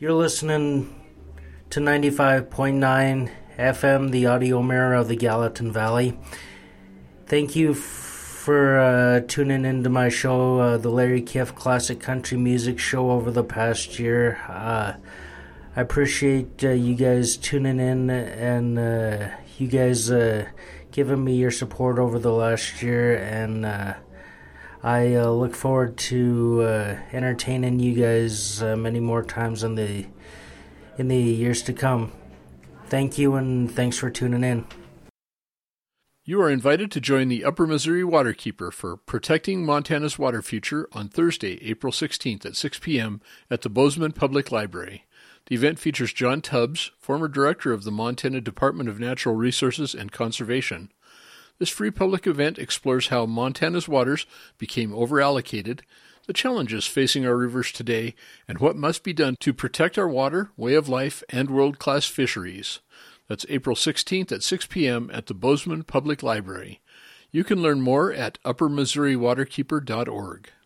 You're listening to 95.9 FM, the audio mirror of the Gallatin Valley. Thank you for tuning into my show, the Larry Kiff Classic Country Music Show over the past year. I appreciate you guys tuning in and you guys giving me your support over the last year, and I look forward to entertaining you guys many more times in the years to come. Thank you, and thanks for tuning in. You are invited to join the Upper Missouri Waterkeeper for Protecting Montana's Water Future on Thursday, April 16th at 6 p.m. at the Bozeman Public Library. The event features John Tubbs, former director of the Montana Department of Natural Resources and Conservation. This free public event explores how Montana's waters became overallocated, the challenges facing our rivers today, and what must be done to protect our water, way of life, and world-class fisheries. That's April 16th at 6 p.m. at the Bozeman Public Library. You can learn more at uppermissouriwaterkeeper.org.